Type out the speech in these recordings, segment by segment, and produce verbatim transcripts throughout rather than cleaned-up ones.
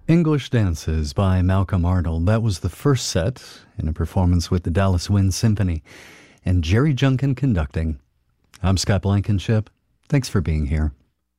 English Dances by Malcolm Arnold. That was the first set in a performance with the Dallas Wind Symphony and Jerry Junkin conducting. I'm Scott Blankenship. Thanks for being here.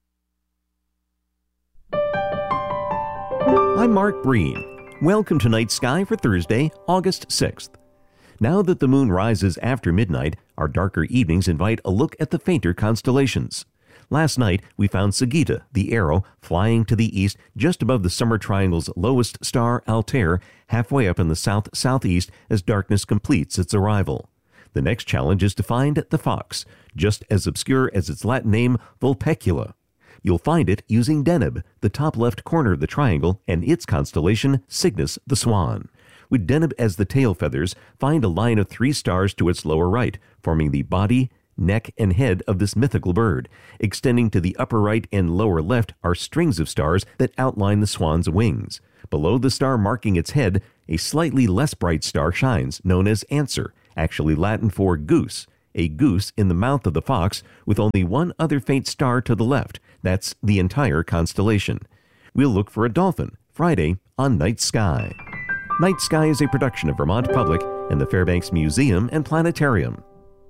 I'm Mark Breen. Welcome to Night Sky for Thursday, August sixth. Now that the moon rises after midnight, our darker evenings invite a look at the fainter constellations. Last night, we found Sagitta, the Arrow, flying to the east just above the Summer Triangle's lowest star, Altair, halfway up in the south-southeast as darkness completes its arrival. The next challenge is to find the Fox, just as obscure as its Latin name, Vulpecula. You'll find it using Deneb, the top left corner of the triangle, and its constellation, Cygnus the Swan. With Deneb as the tail feathers, find a line of three stars to its lower right, forming the body, neck, and head of this mythical bird. Extending to the upper right and lower left are strings of stars that outline the swan's wings. Below the star marking its head, a slightly less bright star shines, known as Anser, actually Latin for goose, a goose in the mouth of the fox with only one other faint star to the left. That's the entire constellation. We'll look for a dolphin Friday on Night Sky. Night Sky is a production of Vermont Public and the Fairbanks Museum and Planetarium.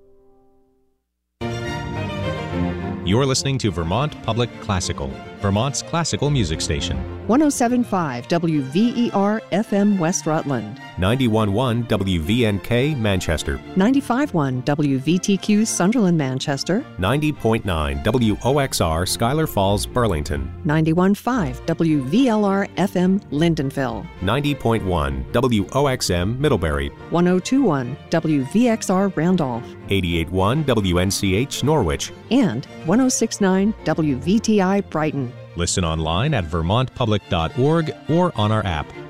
You're listening to Vermont Public Classical, Vermont's classical music station. one oh seven point five W V E R F M West Rutland. ninety-one point one W V N K Manchester. ninety-five point one W V T Q Sunderland Manchester. ninety point nine W O X R Schuyler Falls Burlington. ninety-one point five W V L R F M Lindenville. ninety point one W O X M Middlebury. one oh two point one W V X R Randolph. eighty-eight point one W N C H Norwich. And one oh six point nine W V T I Brighton. Listen online at vermont public dot org or on our app.